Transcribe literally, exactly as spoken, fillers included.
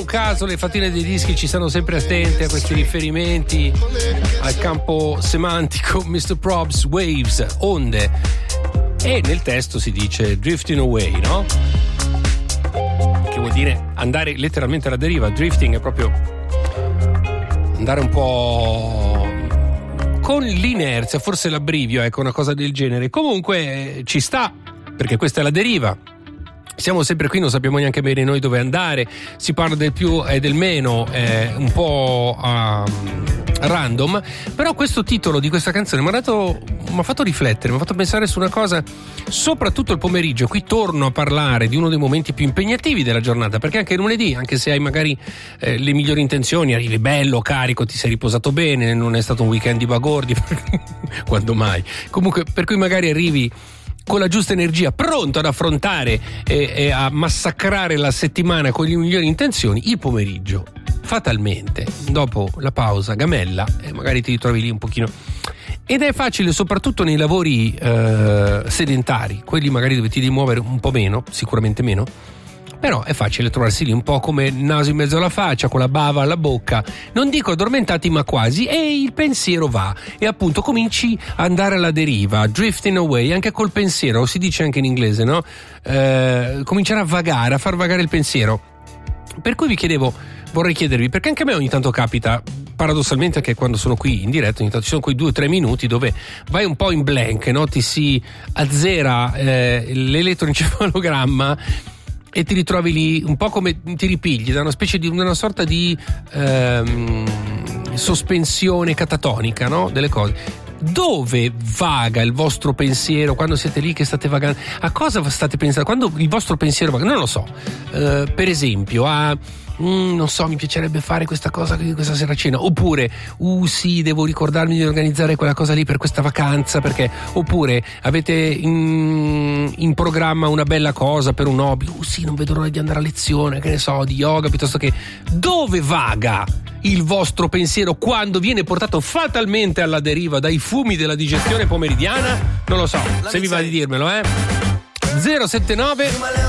un caso le fatine dei dischi ci stanno sempre attente a questi riferimenti al campo semantico. mister Probst, Waves, onde, e nel testo si dice drifting away, no? Che vuol dire andare letteralmente alla deriva. Drifting è proprio andare un po' con l'inerzia, forse l'abbrivio, ecco, una cosa del genere. Comunque eh, ci sta, perché questa è la deriva. Siamo sempre qui, non sappiamo neanche bene noi dove andare, si parla del più e del meno, eh, un po' uh, random, però questo titolo di questa canzone mi ha dato, mi ha fatto riflettere, mi ha fatto pensare su una cosa, soprattutto il pomeriggio. Qui torno a parlare di uno dei momenti più impegnativi della giornata, perché anche lunedì, anche se hai magari eh, le migliori intenzioni, arrivi bello, carico, ti sei riposato bene, non è stato un weekend di bagordi, quando mai, comunque, per cui magari arrivi con la giusta energia, pronto ad affrontare e, e a massacrare la settimana con le migliori intenzioni. Il pomeriggio, fatalmente, dopo la pausa gamella, e magari ti ritrovi lì un pochino, ed è facile soprattutto nei lavori eh, sedentari, quelli magari dove ti devi muovere un po' meno, sicuramente meno, però è facile trovarsi lì un po' come naso in mezzo alla faccia, con la bava alla bocca, non dico addormentati ma quasi, e il pensiero va, e appunto cominci ad andare alla deriva, drifting away, anche col pensiero, si dice anche in inglese, no? Eh, cominciare a vagare, a far vagare il pensiero. Per cui vi chiedevo, vorrei chiedervi, perché anche a me ogni tanto capita, paradossalmente anche quando sono qui in diretta, ogni tanto ci sono quei due o tre minuti dove vai un po' in blank, no? Ti si azzera eh, l'elettroencefalogramma e ti ritrovi lì un po' come ti ripigli da una specie di una sorta di ehm, sospensione catatonica, no? Delle cose. Dove vaga il vostro pensiero quando siete lì che state vagando? A cosa state pensando? Quando il vostro pensiero vaga? Non lo so. Uh, per esempio, a mm, non so, mi piacerebbe fare questa cosa questa sera a cena. Oppure, uh sì, devo ricordarmi di organizzare quella cosa lì per questa vacanza, perché. Oppure avete in, in programma una bella cosa per un hobby. Uh sì, non vedo l'ora di andare a lezione, che ne so, di yoga, piuttosto che. Dove vaga il vostro pensiero quando viene portato fatalmente alla deriva dai fumi della digestione pomeridiana? Non lo so, se vi va di dirmelo, eh? zero sette nove